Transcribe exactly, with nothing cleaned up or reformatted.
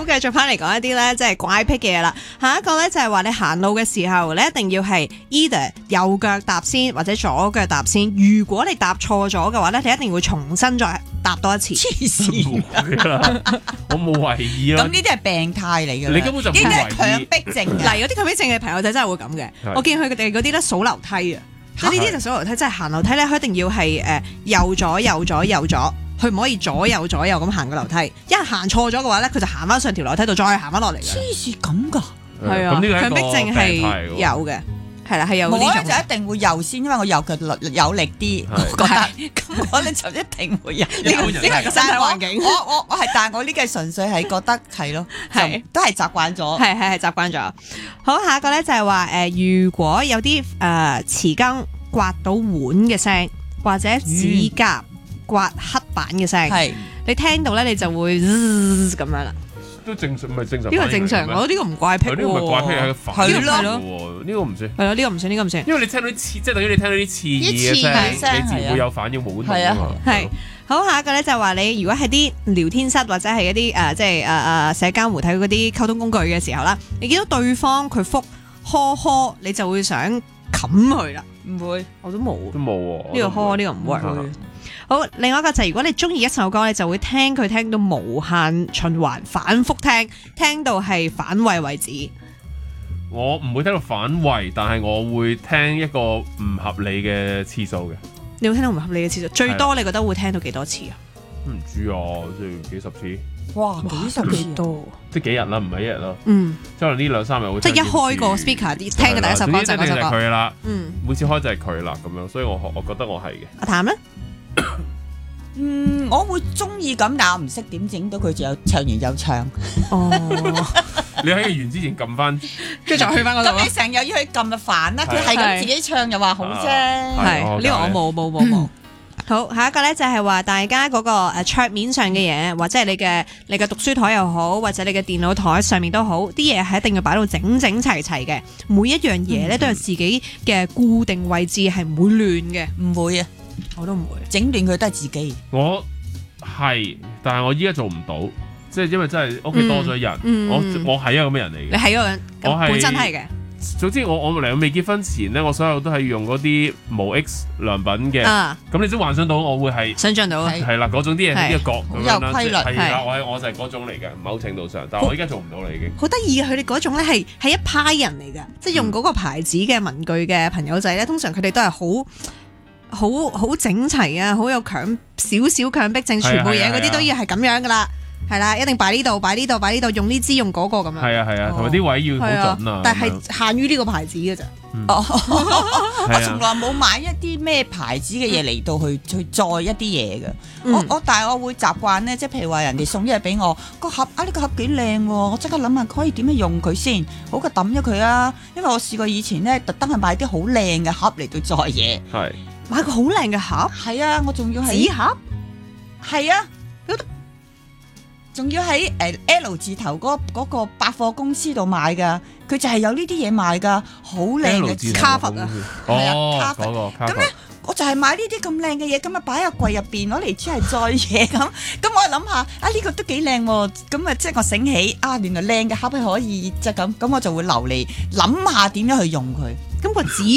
繼續翻嚟講一啲咧，即係怪癖嘅嘢啦。下一個咧就係話你行路嘅時候，你一定要係 either 右腳踏先或者左腳踏先。如果你踏錯咗嘅話咧，你一定會重新再踏多一次。 黐線㗎！ 我冇為意啦。 咁呢啲係病態嚟㗎。 你根本就唔呢啲係為意。 強迫症㗎。 嗱，有啲強迫症嘅朋友仔真係會咁嘅。我見佢哋嗰啲咧數樓梯啊，即係呢啲就數樓梯，即係行樓梯咧，佢一定要係誒右左右左右左。佢唔可以左右左右咁行個樓梯，一行錯咗嘅話咧，佢就行翻上條樓梯度，再行翻落嚟嘅。 黐線咁㗎？ 係啊， 咁呢個係一個強迫症係病態喎有嘅，係啦，係有呢我咧種。 就一定會右先，因為我右腳有力啲，我覺得咁我咧就一定會右。 呢個呢個係個身體環境。 我我我係，但係我呢個純粹係覺得係咯， 係就都係習慣咗。 係係係習慣咗。好，下一個咧就係話誒，如果有啲誒匙羹刮到碗嘅聲，或者指甲刮黑板嘅聲， 係你聽到咧你就會咁樣啦。 都正常，唔係正常。 呢個正常，我覺得呢個唔怪癖喎。 呢個唔係怪癖，係反係咯應喎。呢個唔算。 係咯，呢個唔算，呢個唔算。 因為你聽到啲刺，即係等於你聽到啲刺耳嘅啲刺耳聲， 聲你自然會有反應，冇咁係啊嘛。 係好，下一個咧就係話你如果係啲聊天室或者係一啲誒即係誒誒社交媒體嗰啲溝通工具嘅時候啦，你見到對方佢覆呵呵，你就會想冚佢啦。 唔會， 我都冇都冇喎。 呢個呵呢個唔 work。 會好，另外一個就係如果你中意一首歌，你就會聽佢聽到無限循環，反覆聽，聽到係反胃為止。 我唔會聽到反胃，但係我會聽一個唔合理嘅次數嘅。 你會聽到唔合理嘅次數，最多你覺得會聽到幾多次啊？ 唔知啊，即係幾十次， 哇，幾十幾多？ 即係幾日啦，唔係一日啦。 嗯， 即係可能呢兩三日會即係一開個個 speaker 啲聽嘅第一首歌就係嗰首歌。 佢啦， 嗯， 每次開就係佢啦，咁樣，所以我我覺得我係嘅。 阿譚咧？ 嗯，我會中意咁，但係我唔識點整到佢，就有唱完又唱。 哦， 你喺完之前撳翻， 跟住再去翻嗰度咁你成日要去撳就煩啦，佢係咁自己唱又話好啫。 係呢個我冇冇冇冇。好，下一個咧就係話大家嗰個誒桌面上嘅嘢，或者係你嘅你嘅讀書台又好，或者你嘅電腦台上面都好，啲嘢係一定要擺到整整齊齊嘅。每一樣嘢咧都有自己嘅固定位置，係唔會亂嘅。 唔會啊， 我都唔會整亂佢都係自己。 我係，但係我依家做唔到，即係因為真係屋企多咗人， 嗯我我係一個咁嘅人嚟嘅。 你係嗰個人， 我係本身係嘅。 總之我我嚟未結婚前咧，我所有都係用嗰啲無 X 良品嘅，咁、 啊、 你都幻想到我會係想像到啊。 係啦嗰種啲嘢喺呢個角咁樣啦， 有規律係啦， 係我係我就係嗰種嚟嘅，某程度上，但係我依家做唔到啦已經。 好得意嘅，佢哋嗰種咧係係一派人嚟嘅，即係用嗰個牌子嘅文具嘅朋友仔咧，通常佢哋都係好好好整齊啊，好有強少少強迫症，全部嘢嗰啲都要係咁樣噶啦，係啦，一定擺呢度，擺呢度，擺呢度，用呢支用嗰個咁樣。 係啊係啊，同埋啲位要好準啊。 但係限於呢個牌子嘅咋。 哦， 係啊我從來冇買一啲咩牌子嘅嘢嚟到去去載一啲嘢嘅。 嗯我我但係我會習慣咧，即係譬如話人哋送啲嘢俾我個盒啊，呢個盒幾靚喎，我即刻諗下可以點樣用佢先，好過抌咗佢啊！因為我試過以前咧特登係買啲好靚嘅盒嚟到載嘢。 係買個好靚嘅盒， 係啊，我仲要係紙盒， 係啊，仲要喺誒 L 字頭嗰嗰個百貨公司度買㗎，佢就係有呢啲嘢賣㗎，好靚嘅字卡佛啊， 係啊哦， 卡佛嗰個卡佛咁咧，我就係買呢啲咁靚嘅嘢，咁啊擺喺個櫃入邊攞嚟只係載嘢咁。咁我諗下啊，呢個都幾靚喎，咁啊即係我醒起啊，原來靚嘅盒係可以即係咁，咁我就會留嚟諗下點樣去用佢。 咁個紙